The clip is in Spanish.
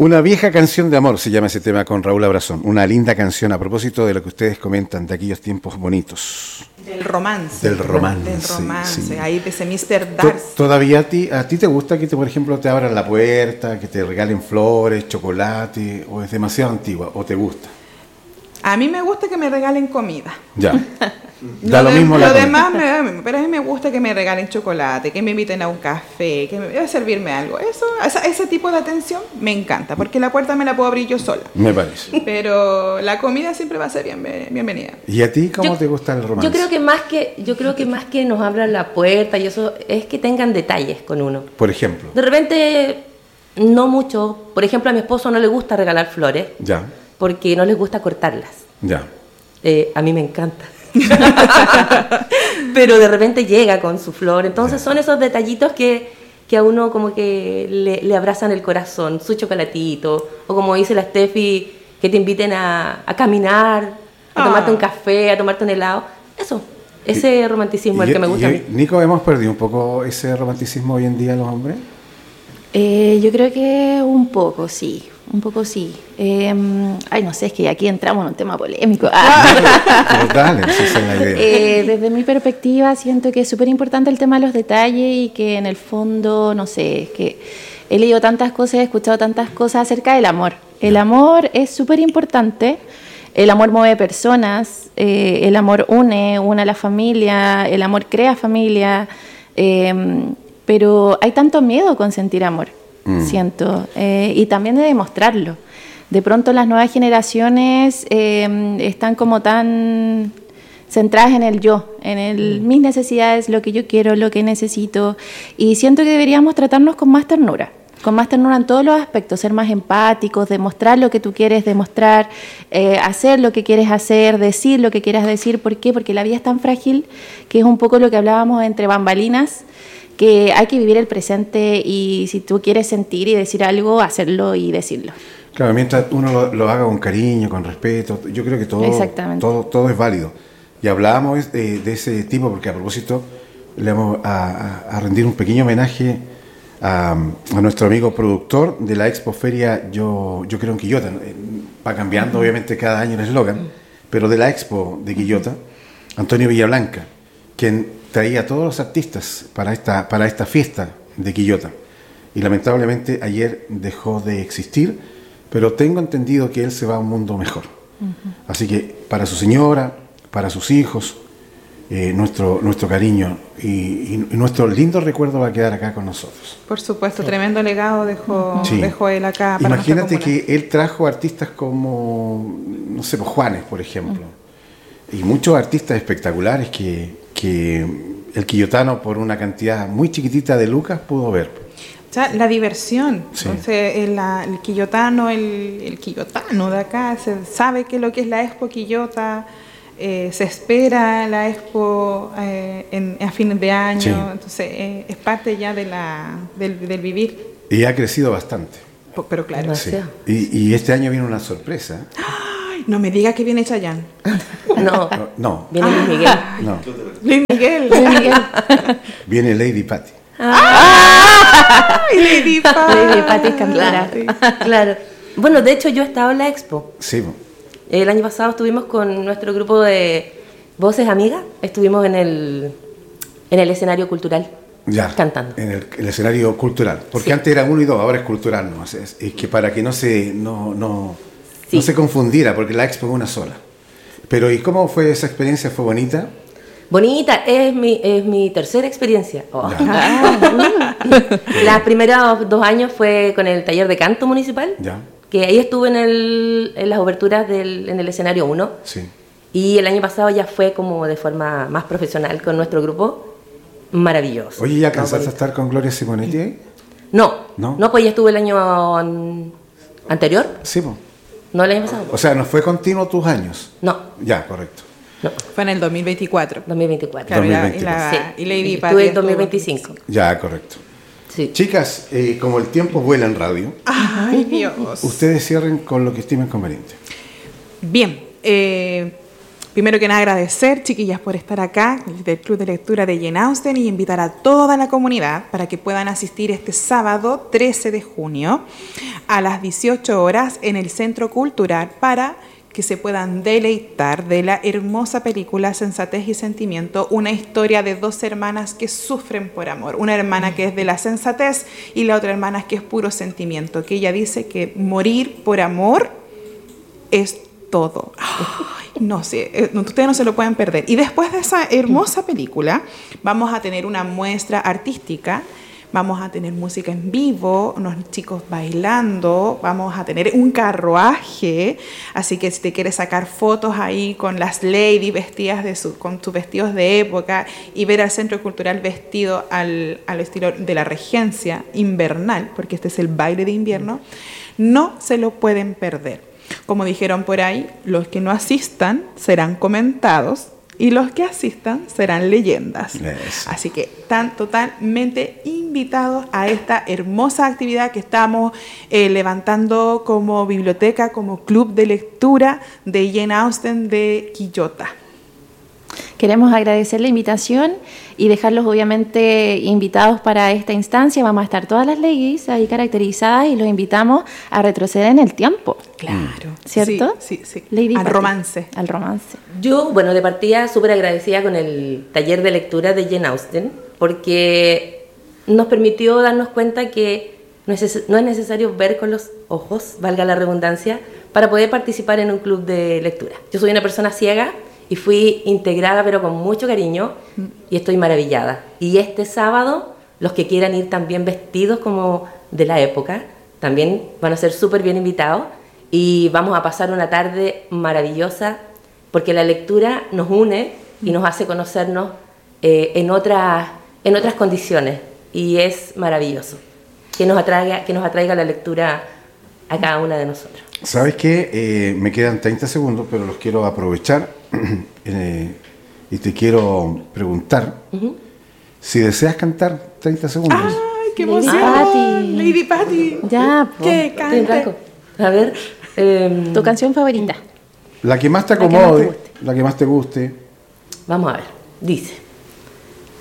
Una vieja canción de amor se llama ese tema con Raúl Abrazón. Una linda canción a propósito de lo que ustedes comentan de aquellos tiempos bonitos. Del romance. Del romance. Del romance. Sí. Ahí de ese Mr. Darcy. ¿Todavía a ti te gusta que, por ejemplo, te abran la puerta, que te regalen flores, chocolate, o es demasiado antigua, o te gusta? A mí me gusta que me regalen comida. Ya. Da lo mismo lo la demás me da lo mismo, pero a mí me gusta que me regalen chocolate, que me inviten a un café, a servirme algo. Ese tipo de atención me encanta, porque la puerta me la puedo abrir yo sola. Me parece. Pero la comida siempre va a ser bienvenida. ¿Y a ti cómo te gusta el romance? Yo creo que más que nos abran la puerta y eso es que tengan detalles con uno. Por ejemplo. De repente no mucho. Por ejemplo, a mi esposo no le gusta regalar flores. Ya. Porque no les gusta cortarlas. Ya. A mí me encanta. Pero de repente llega con su flor. Entonces son esos detallitos que a uno como que le abrazan el corazón, su chocolatito, o como dice la Steffi, que te inviten a caminar, a tomarte un café, a tomarte un helado. Eso, ese romanticismo es el que me gusta a mí. Nico, ¿hemos perdido un poco ese romanticismo hoy en día los hombres? Yo creo que un poco sí. No sé, es que aquí entramos en un tema polémico. Pero dale, esa es la idea. Desde mi perspectiva siento que es súper importante el tema de los detalles y que en el fondo, no sé, es que he leído tantas cosas, he escuchado tantas cosas acerca del amor. El amor es súper importante, el amor mueve personas, el amor une a la familia, el amor crea familia, pero hay tanto miedo con sentir amor. Siento, y también de demostrarlo. De pronto las nuevas generaciones están como tan centradas en el yo, en mis necesidades, lo que yo quiero, lo que necesito, y siento que deberíamos tratarnos con más ternura en todos los aspectos, ser más empáticos, demostrar lo que tú quieres demostrar, hacer lo que quieres hacer, decir lo que quieras decir. ¿Por qué? Porque la vida es tan frágil, que es un poco lo que hablábamos entre bambalinas, que hay que vivir el presente y si tú quieres sentir y decir algo, hacerlo y decirlo. Claro, mientras uno lo haga con cariño, con respeto, yo creo que todo es válido. Y hablábamos de ese tipo porque a propósito le vamos a rendir un pequeño homenaje a nuestro amigo productor de la Expo Feria Yo Creo en Quillota. Va cambiando obviamente cada año el eslogan, pero de la Expo de Quillota, Antonio Villablanca, quien traía a todos los artistas para esta fiesta de Quillota. Y lamentablemente ayer dejó de existir, pero tengo entendido que él se va a un mundo mejor. Así que para su señora, para sus hijos, nuestro cariño y nuestro lindo recuerdo va a quedar acá con nosotros. Por supuesto, tremendo legado dejó él acá. Para imagínate que él trajo artistas como, no sé, Juanes, por ejemplo, y muchos artistas espectaculares que el quillotano por una cantidad muy chiquitita de lucas pudo ver. O sea, la diversión. Sí. Entonces el quillotano de acá sabe que lo que es la Expo Quillota, se espera la Expo a fines de año, sí. Entonces es parte ya del vivir. Y ha crecido bastante. Pero claro. Sí. Y este año viene una sorpresa. No me digas que viene Chayanne. No. Viene Luis Miguel. No. Luis Miguel. Viene Lady Patti. Lady Patti es cantora. Claro. Bueno, de hecho yo he estado en la Expo. Sí. El año pasado estuvimos con nuestro grupo de Voces Amigas. Estuvimos en el escenario cultural. Ya, cantando. En el escenario cultural. Porque sí. Antes era 1 y 2, ahora es cultural. ¿No? Es que para que no se confundiera, porque la Expo es una sola. Pero ¿y cómo fue esa experiencia? ¿Fue bonita? Bonita, es mi tercera experiencia. Los primeros 2 años fue con el taller de canto municipal, que ahí estuve en las oberturas en el escenario 1. Sí. Y el año pasado ya fue como de forma más profesional con nuestro grupo. Maravilloso. Oye, ¿ya alcanzaste a estar con Gloria Simonetti ahí? No, pues ya estuve el año anterior. Sí, pues. No, el año pasado. O sea, ¿no fue continuo tus años? No. Ya, correcto. No. Fue en el 2024. 2024. Claro, 2024. Y Lady Patti. Estuve en 2025. Ya, correcto. Sí. Chicas, como el tiempo vuela en radio, ¡ay, Dios! Ustedes cierren con lo que estimen conveniente. Bien. Primero que nada agradecer, chiquillas, por estar acá del Club de Lectura de Jane Austen y invitar a toda la comunidad para que puedan asistir este sábado 13 de junio a las 18 horas en el Centro Cultural para que se puedan deleitar de la hermosa película Sensatez y Sentimiento, una historia de dos hermanas que sufren por amor. Una hermana que es de la sensatez y la otra hermana que es puro sentimiento, que ella dice que morir por amor es todo. Ay, no sé, ustedes no se lo pueden perder. Y después de esa hermosa película, vamos a tener una muestra artística. Vamos a tener música en vivo, unos chicos bailando, vamos a tener un carruaje, así que si te quieres sacar fotos ahí con las ladies vestidas con sus vestidos de época y ver al Centro Cultural vestido al estilo de la regencia invernal, porque este es el baile de invierno, no se lo pueden perder. Como dijeron por ahí, los que no asistan serán comentados, y los que asistan serán leyendas. Yes. Así que están totalmente invitados a esta hermosa actividad que estamos levantando como biblioteca, como club de lectura de Jane Austen de Quillota. Queremos agradecer la invitación y dejarlos obviamente invitados para esta instancia. Vamos a estar todas las ladies ahí caracterizadas y los invitamos a retroceder en el tiempo. Claro. ¿Cierto? Sí. Lady al Patty. romance. Al romance. Yo, bueno, de partida súper agradecida con el taller de lectura de Jane Austen, porque nos permitió darnos cuenta que no es necesario ver con los ojos, valga la redundancia, para poder participar en un club de lectura. Yo soy una persona ciega y fui integrada pero con mucho cariño y estoy maravillada. Y este sábado, los que quieran ir también vestidos como de la época, también van a ser súper bien invitados y vamos a pasar una tarde maravillosa porque la lectura nos une y nos hace conocernos en otras condiciones y es maravilloso que nos atraiga la lectura a cada una de nosotros. ¿Sabes qué? Me quedan 30 segundos, pero los quiero aprovechar y te quiero preguntar si deseas cantar 30 segundos. ¡Ay, qué emoción! Lady Patty. Ya, ¿qué canta? A ver, tu canción favorita. La que más te acomode, la que más te guste. Vamos a ver, dice.